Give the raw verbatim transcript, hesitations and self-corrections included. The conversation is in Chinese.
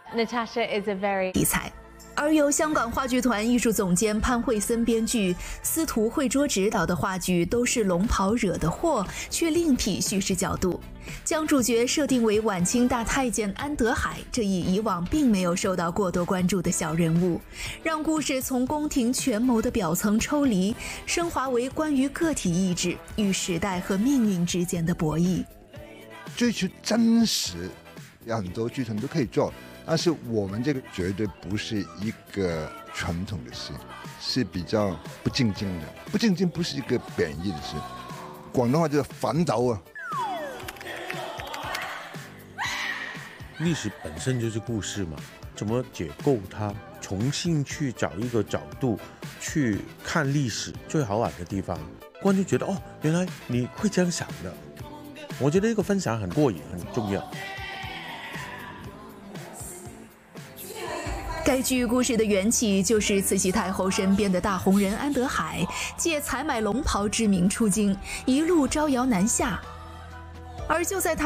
Natasha is a very 题材。而由香港话剧团艺术总监潘惠森编剧、司徒慧卓执导的话剧《都是龙袍惹的祸》，却另辟叙事角度，将主角设定为晚清大太监安德海这一以往并没有受到过多关注的小人物，让故事从宫廷权谋的表层抽离，升华为关于个体意志与时代和命运之间的博弈。 追求真实，有很多剧团都可以做。但是我们这个绝对不是一个传统的戏，是比较不正经的。不正经不是一个贬义的事，广东话叫反斗啊。 历史本身就是故事嘛，怎么解构它，重新去找一个角度去看历史最好玩的地方，观众觉得哦，原来你会这样想的。我觉得这个分享很过瘾，很重要。 该剧故事的缘起就是慈禧太后身边的大红人安德海借采买龙袍之名出京，一路招摇南下，而就在他